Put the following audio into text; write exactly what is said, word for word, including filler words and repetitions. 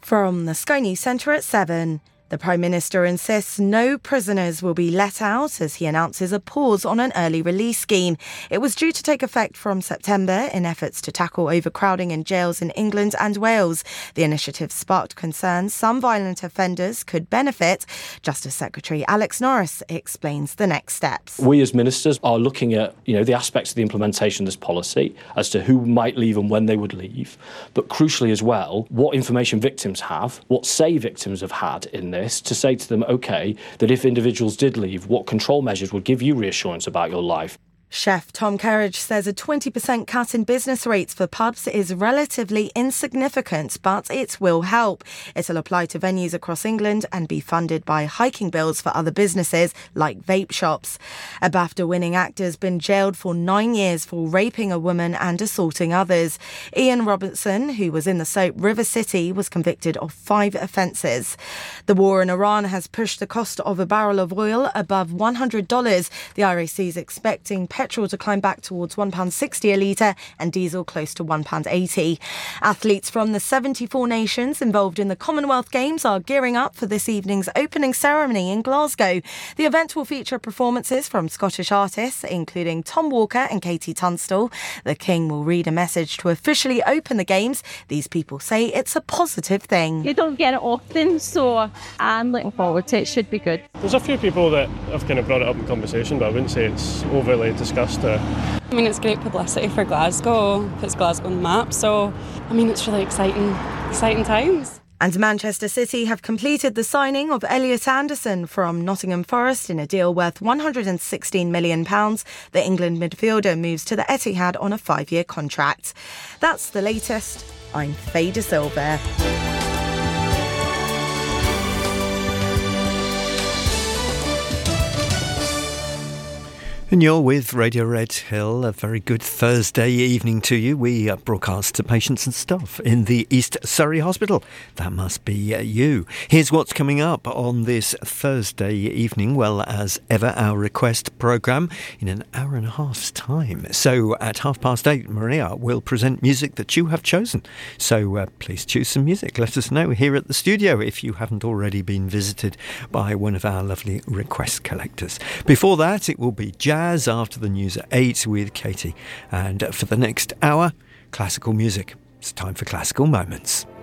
From the Sky News Centre at seven. The Prime Minister insists no prisoners will be let out as he announces a pause on an early release scheme. It was due to take effect from September in efforts to tackle overcrowding in jails in England and Wales. The initiative sparked concerns some violent offenders could benefit. Justice Secretary Alex Norris explains the next steps. We as ministers are looking at, you know, the aspects of the implementation of this policy as to who might leave and when they would leave, but crucially as well, what information victims have, what say victims have had in this. This, to say to them, OK, that if individuals did leave, what control measures would give you reassurance about your life? Chef Tom Kerridge says a twenty percent cut in business rates for pubs is relatively insignificant, but it will help. It'll apply to venues across England and be funded by hiking bills for other businesses like vape shops. A BAFTA-winning actor has been jailed for nine years for raping a woman and assaulting others. Ian Robertson, who was in the soap River City, was convicted of five offences. The war in Iran has pushed the cost of a barrel of oil above one hundred dollars. The I R C is expecting petrol to climb back towards one pound sixty a litre and diesel close to one pound eighty. Athletes from the seventy-four nations involved in the Commonwealth Games are gearing up for this evening's opening ceremony in Glasgow. The event will feature performances from Scottish artists, including Tom Walker and Katie Tunstall. The King will read a message to officially open the Games. These people say it's a positive thing. You don't get it often, so I'm looking forward to it. It should be good. There's a few people that have kind of brought it up in conversation, but I wouldn't say it's overly discussed. Uh. I mean, it's great publicity for Glasgow, puts Glasgow on the map, so I mean, it's really exciting, exciting times. And Manchester City have completed the signing of Elliot Anderson from Nottingham Forest in a deal worth one hundred sixteen million pounds. The England midfielder moves to the Etihad on a five-year contract. That's the latest. I'm Faye De Silva. And you're with Radio Red Hill. A very good Thursday evening to you. We uh, broadcast to patients and staff in the East Surrey Hospital. That must be uh, you. Here's what's coming up on this Thursday evening. Well, as ever, our request programme in an hour and a half's time. So at half past eight, Maria will present music that you have chosen. So uh, please choose some music. Let us know here at the studio if you haven't already been visited by one of our lovely request collectors. Before that, it will be jazz. As after the news at eight with Katie. And for the next hour, classical music. It's time for Classical Moments.